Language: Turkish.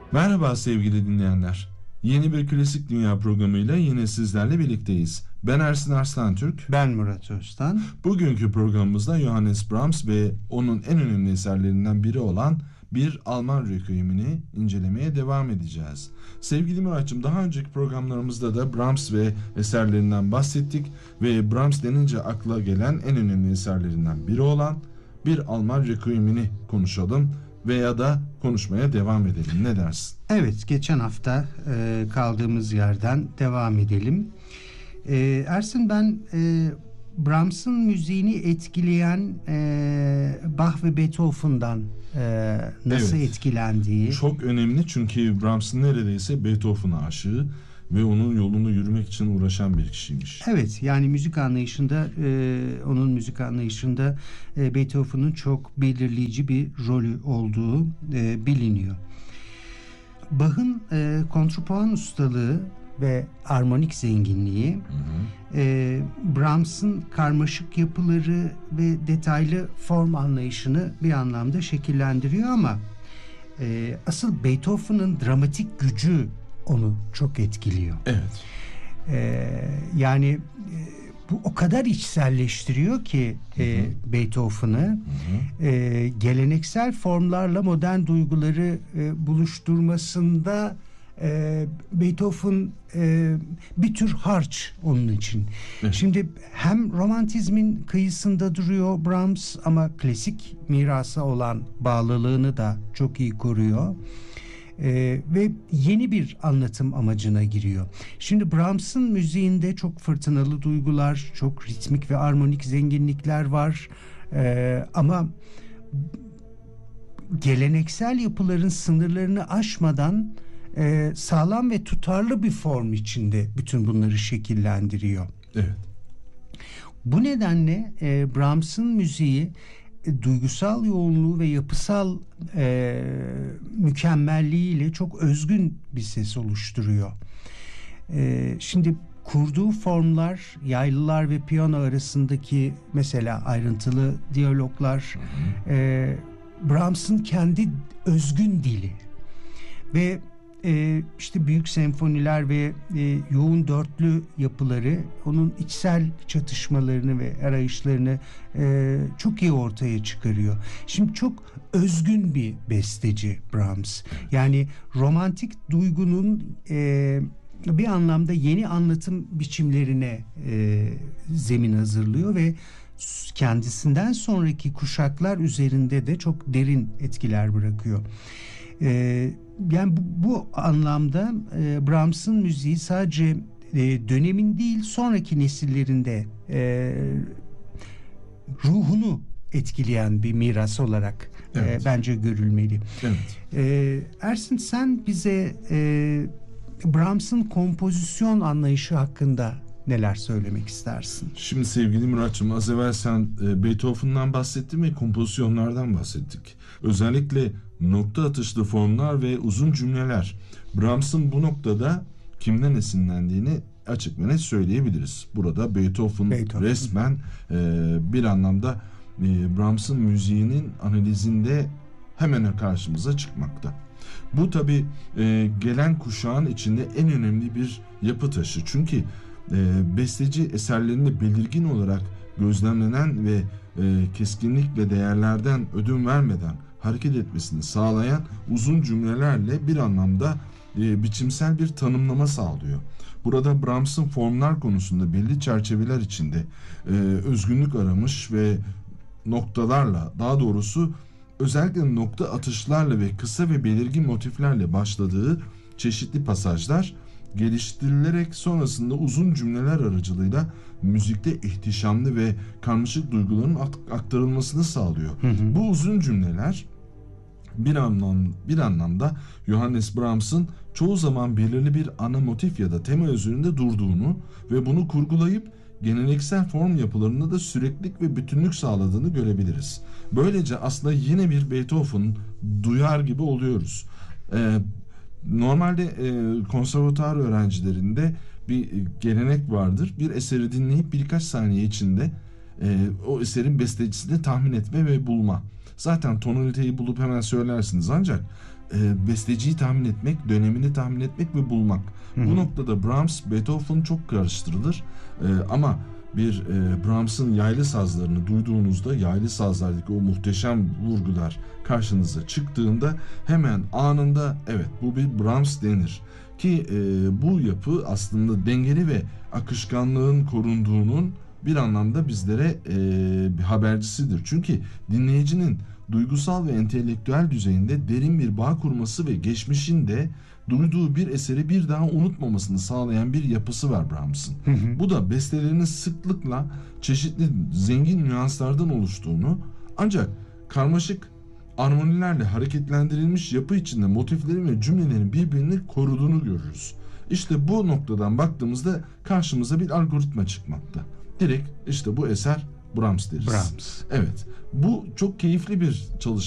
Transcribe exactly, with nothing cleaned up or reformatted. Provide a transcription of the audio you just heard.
Merhaba sevgili dinleyenler. Yeni bir Klasik Dünya programıyla yine sizlerle birlikteyiz. Ben Ersin Arslantürk. Ben Murat Öztan. Bugünkü programımızda Johannes Brahms ve onun en önemli eserlerinden biri olan bir Alman Requiem'ini incelemeye devam edeceğiz. Sevgili Murat'cığım, daha önceki programlarımızda da Brahms ve eserlerinden bahsettik ve Brahms denince akla gelen en önemli eserlerinden biri olan bir Alman Requiem'ini konuşalım veya da konuşmaya devam edelim. Ne dersin? Evet, geçen hafta e, kaldığımız yerden devam edelim. E, Ersin, ben e, Brahms'ın müziğini etkileyen e, Bach ve Beethoven'dan e, nasıl Evet. etkilendiği. Çok önemli, çünkü Brahms'ın neredeyse Beethoven'a aşığı ve onun yolunu yürümek için uğraşan bir kişiymiş. Evet, yani müzik anlayışında e, onun müzik anlayışında e, Beethoven'ın çok belirleyici bir rolü olduğu e, biliniyor. Bach'ın e, kontrpuan ustalığı ve armonik zenginliği, Hı hı. e, Brahms'ın karmaşık yapıları ve detaylı form anlayışını bir anlamda şekillendiriyor ama e, asıl Beethoven'ın dramatik gücü onu çok etkiliyor. Evet. Ee, yani e, bu o kadar içselleştiriyor ki e, Beethoven'ı e, geleneksel formlarla modern duyguları e, buluşturmasında e, Beethoven e, bir tür harç onun için. Evet. Şimdi hem romantizmin kıyısında duruyor Brahms ama klasik mirasa olan bağlılığını da çok iyi koruyor. Ee, ve yeni bir anlatım amacına giriyor. Şimdi Brahms'ın müziğinde çok fırtınalı duygular, çok ritmik ve armonik zenginlikler var. Ee, ama geleneksel yapıların sınırlarını aşmadan e, sağlam ve tutarlı bir form içinde bütün bunları şekillendiriyor. Evet. Bu nedenle e, Brahms'ın müziği e, duygusal yoğunluğu ve yapısal e, mükemmelliğiyle çok özgün bir ses oluşturuyor. E, şimdi kurduğu formlar, yaylılar ve piyano arasındaki mesela ayrıntılı diyaloglar, e, Brahms'ın kendi özgün dili ve e, işte büyük senfoniler ve e, yoğun dörtlü yapıları onun içsel çatışmalarını ve arayışlarını e, çok iyi ortaya çıkarıyor. Şimdi çok özgün bir besteci Brahms. Yani romantik duygunun e, bir anlamda yeni anlatım biçimlerine e, zemin hazırlıyor ve kendisinden sonraki kuşaklar üzerinde de çok derin etkiler bırakıyor. Ee, yani bu, bu anlamda e, Brahms'ın müziği sadece e, dönemin değil sonraki nesillerinde e, ruhunu etkileyen bir miras olarak Evet. e, bence görülmeli. Evet. E, Ersin, sen bize e, Brahms'ın kompozisyon anlayışı hakkında neler söylemek istersin? Şimdi sevgili Murat'cığım, az evvel sen e, Beethoven'dan bahsettin ve kompozisyonlardan bahsettik. Özellikle nokta atışlı formlar ve uzun cümleler. Brahms'ın bu noktada kimden esinlendiğini açık ve net söyleyebiliriz. Burada Beethoven, Beethoven. resmen e, bir anlamda e, Brahms'ın müziğinin analizinde hemen karşımıza çıkmakta. Bu tabii e, gelen kuşağın içinde en önemli bir yapı taşı. Çünkü e, besteci eserlerinde belirgin olarak gözlemlenen ve e, keskinlikle değerlerden ödün vermeden hareket etmesini sağlayan uzun cümlelerle bir anlamda e, biçimsel bir tanımlama sağlıyor. Burada Brahms'ın formlar konusunda belli çerçeveler içinde e, özgünlük aramış ve noktalarla, daha doğrusu özellikle nokta atışlarla ve kısa ve belirgin motiflerle başladığı çeşitli pasajlar geliştirilerek sonrasında uzun cümleler aracılığıyla müzikte ihtişamlı ve karmaşık duyguların aktarılmasını sağlıyor. Hı hı. Bu uzun cümleler bir anlam bir anlamda Johannes Brahms'ın çoğu zaman belirli bir ana motif ya da tema üzerinde durduğunu ve bunu kurgulayıp geleneksel form yapılarında da süreklilik ve bütünlük sağladığını görebiliriz. Böylece aslında yine bir Beethoven duyar gibi oluyoruz. Ee, Normalde e, konservatuar öğrencilerinde bir e, gelenek vardır. Bir eseri dinleyip birkaç saniye içinde e, o eserin bestecisini tahmin etme ve bulma. zaten tonaliteyi bulup hemen söylersiniz, ancak e, besteciyi tahmin etmek, dönemini tahmin etmek ve bulmak. Hı hı. Bu noktada Brahms, Beethoven çok karıştırılır. E, ama bir e, Brahms'ın yaylı sazlarını duyduğunuzda, yaylı sazlardaki o muhteşem vurgular karşınıza çıktığında hemen anında evet bu bir Brahms denir. Ki e, bu yapı aslında dengeli ve akışkanlığın korunduğunun bir anlamda bizlere e, bir habercisidir. Çünkü dinleyicinin duygusal ve entelektüel düzeyinde derin bir bağ kurması ve geçmişinde duyduğu bir eseri bir daha unutmamasını sağlayan bir yapısı var Brahms'ın. Hı hı. Bu da bestelerinin sıklıkla çeşitli zengin nüanslardan oluştuğunu, ancak karmaşık armonilerle hareketlendirilmiş yapı içinde motiflerin ve cümlelerin birbirini koruduğunu görürüz. İşte bu noktadan baktığımızda karşımıza bir algoritma çıkmakta. Direkt işte bu eser Brahms deriz. Brahms. Evet. Bu çok keyifli bir çalışma.